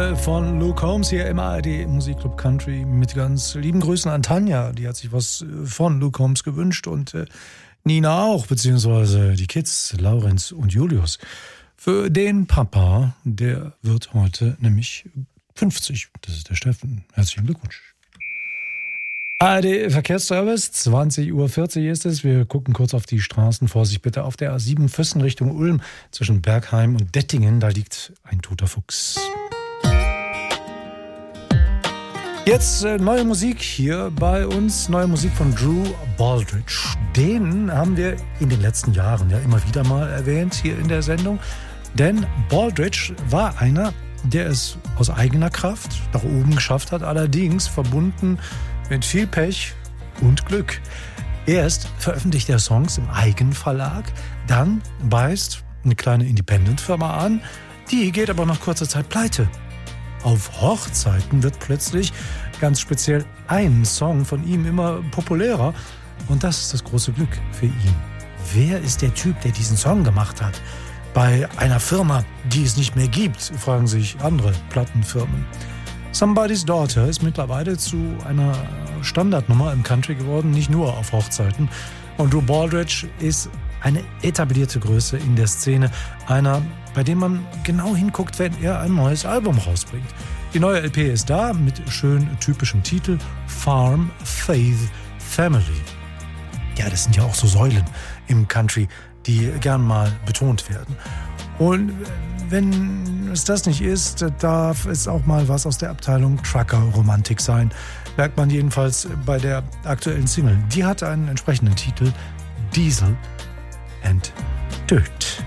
Stimme von Luke Combs hier im ARD Musikclub Country mit ganz lieben Grüßen an Tanja. Die hat sich was von Luke Combs gewünscht und Nina auch, beziehungsweise die Kids, Laurenz und Julius. Für den Papa, der wird heute nämlich 50. Das ist der Steffen. Herzlichen Glückwunsch. ARD Verkehrsservice, 20:40 Uhr ist es. Wir gucken kurz auf die Straßen. Vorsicht bitte auf der A7 Füssen Richtung Ulm zwischen Bergheim und Dettingen. Da liegt ein toter Fuchs. Jetzt neue Musik hier bei uns. Neue Musik von Drew Baldridge. Den haben wir in den letzten Jahren ja immer wieder mal erwähnt hier in der Sendung. Denn Baldridge war einer, der es aus eigener Kraft nach oben geschafft hat. Allerdings verbunden mit viel Pech und Glück. Erst veröffentlicht er Songs im Eigenverlag, dann beißt eine kleine Independent-Firma an, die geht aber nach kurzer Zeit pleite. Auf Hochzeiten wird plötzlich ganz speziell ein Song von ihm immer populärer und das ist das große Glück für ihn. Wer ist der Typ, der diesen Song gemacht hat? Bei einer Firma, die es nicht mehr gibt, fragen sich andere Plattenfirmen. Somebody's Daughter ist mittlerweile zu einer Standardnummer im Country geworden, nicht nur auf Hochzeiten. Und Drew Baldridge ist eine etablierte Größe in der Szene. Einer, bei dem man genau hinguckt, wenn er ein neues Album rausbringt. Die neue LP ist da mit schön typischem Titel Farm, Faith, Family. Ja, das sind ja auch so Säulen im Country, die gern mal betont werden. Und wenn es das nicht ist, darf es auch mal was aus der Abteilung Trucker-Romantik sein. Merkt man jedenfalls bei der aktuellen Single. Die hat einen entsprechenden Titel: Diesel and Dirt.